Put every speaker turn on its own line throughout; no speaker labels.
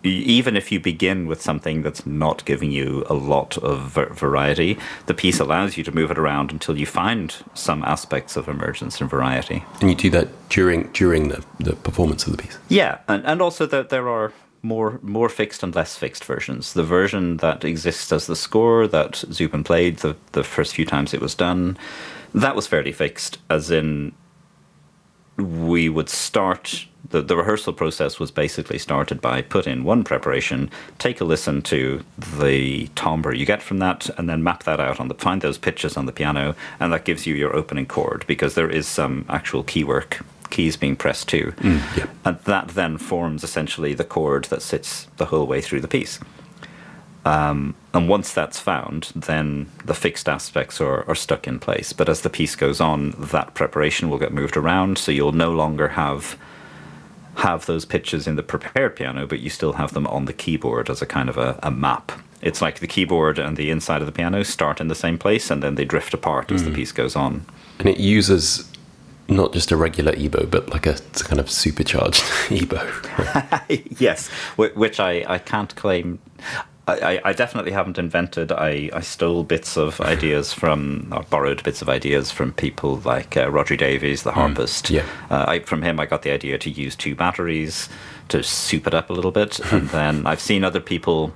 even if you begin with something that's not giving you a lot of variety, the piece allows you to move it around until you find some aspects of emergence and variety.
And you do that during the performance of the piece?
Yeah, and also there are more fixed and less fixed versions. The version that exists as the score that Zubin played the first few times it was done, that was fairly fixed, as in we would start... The rehearsal process was basically started by put in one preparation, take a listen to the timbre you get from that, and then map that out find those pitches on the piano, and that gives you your opening chord, because there is some actual keys being pressed too.
Yeah.
And that then forms essentially the chord that sits the whole way through the piece. And once that's found, then the fixed aspects are stuck in place. But as the piece goes on, that preparation will get moved around, so you'll no longer have those pitches in the prepared piano, but you still have them on the keyboard as a kind of a map. It's like the keyboard and the inside of the piano start in the same place, and then they drift apart as the piece goes on.
And it uses not just a regular EBow, but like a kind of supercharged EBow.
Yes, which I can't claim. I definitely haven't invented. I stole bits of ideas or borrowed bits of ideas from people like Rodri Davies, the harpist.
Yeah.
From him, I got the idea to use 2 batteries to soup it up a little bit. And then I've seen other people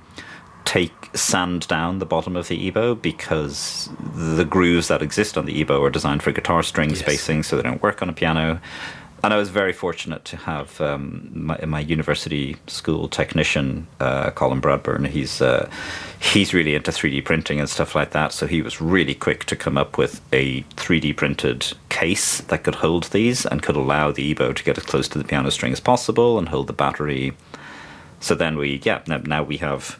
sand down the bottom of the EBow, because the grooves that exist on the EBow are designed for guitar string spacing, so they don't work on a piano. And I was very fortunate to have my university school technician, Colin Bradburn. He's really into 3D printing and stuff like that, so he was really quick to come up with a 3D printed case that could hold these and could allow the EBow to get as close to the piano string as possible and hold the battery. So then now we have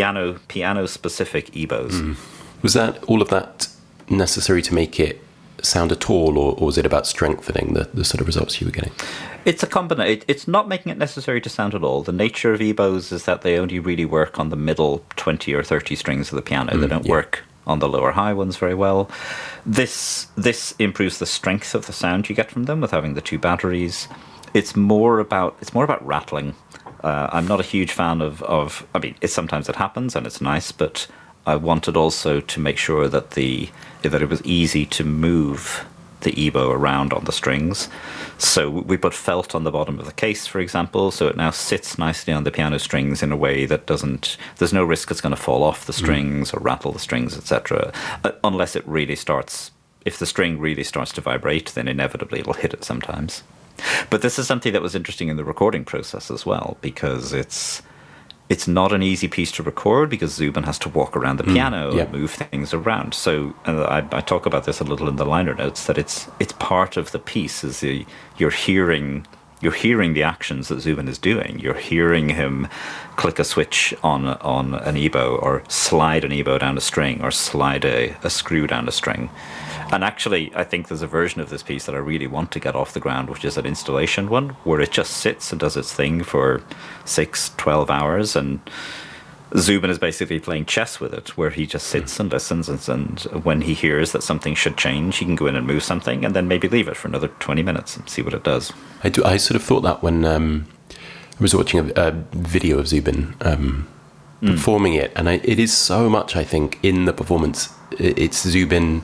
piano-specific EBows.
Was all of that necessary to make it sound at all, or was it about strengthening the sort of results you were getting?
It's a combination. It's not making it necessary to sound at all. The nature of EBows is that they only really work on the middle 20 or 30 strings of the piano. They don't work on the lower high ones very well. This improves the strength of the sound you get from them with having the 2 batteries. It's more about rattling. I'm not a huge fan of I mean, sometimes it happens and it's nice, but I wanted also to make sure that it was easy to move the EBow around on the strings. So we put felt on the bottom of the case, for example, so it now sits nicely on the piano strings in a way that there's no risk it's going to fall off the strings or rattle the strings, etc. Unless it really starts, if the string really starts to vibrate, then inevitably it'll hit it sometimes. But this is something that was interesting in the recording process as well, because it's not an easy piece to record, because Zubin has to walk around the piano and move things around. So I talk about this a little in the liner notes, that it's part of the piece. Is you're hearing the actions that Zubin is doing. You're hearing him click a switch on an EBow, or slide an EBow down a string, or slide a screw down a string. And actually, I think there's a version of this piece that I really want to get off the ground, which is an installation one, where it just sits and does its thing for 6-12 hours, and Zubin is basically playing chess with it, where he just sits and listens, and when he hears that something should change, he can go in and move something, and then maybe leave it for another 20 minutes and see what it does.
I sort of thought that when I was watching a video of Zubin performing it, and it is so much, I think, in the performance. It's Zubin...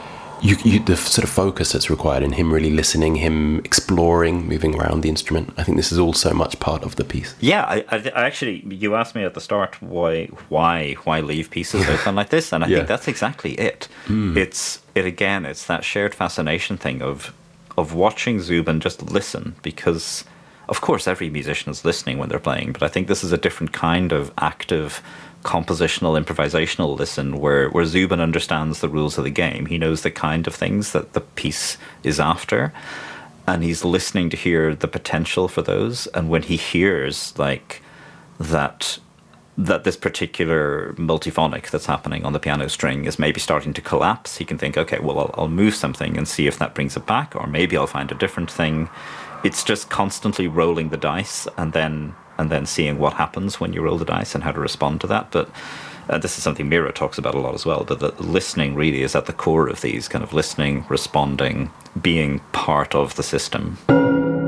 the sort of focus that's required in him really listening, him exploring, moving around the instrument. I think this is all so much part of the piece.
Yeah, I actually, you asked me at the start why leave pieces open like this, and I think that's exactly it. It's that shared fascination thing of watching Zubin just listen, because of course every musician is listening when they're playing, but I think this is a different kind of active compositional, improvisational listen, where Zubin understands the rules of the game. He knows the kind of things that the piece is after, and he's listening to hear the potential for those. And when he hears like that this particular multiphonic that's happening on the piano string is maybe starting to collapse, he can think, okay, well, I'll move something and see if that brings it back, or maybe I'll find a different thing. It's just constantly rolling the dice and then seeing what happens when you roll the dice and how to respond to that. But this is something Miro talks about a lot as well, that the listening really is at the core of these, kind of listening, responding, being part of the system.